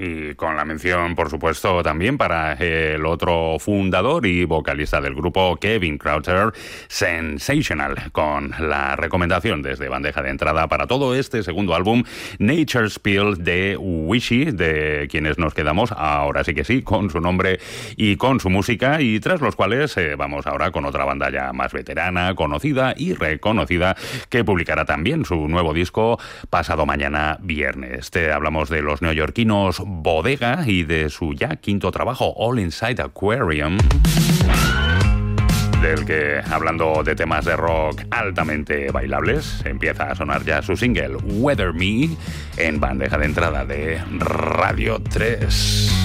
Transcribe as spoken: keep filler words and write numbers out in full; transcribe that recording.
y con la mención, por supuesto, también para el otro fundador y vocalista del grupo, Kevin Croucher, Sensational, con la recomendación desde bandeja de entrada para todo este segundo álbum, Nature Spill de Wishy, de quienes nos quedamos, ahora sí que sí, con su nombre y con su música, y tras los cuales eh, vamos ahora con otra banda ya más veterana, conocida y reconocida, que publicará también su nuevo disco pasado mañana viernes. Te hablamos de los neoyorquinos Bodega y de su ya quinto trabajo, All Inside Aquarium, del que, hablando de temas de rock altamente bailables, empieza a sonar ya su single Weather Me en bandeja de entrada de Radio tres.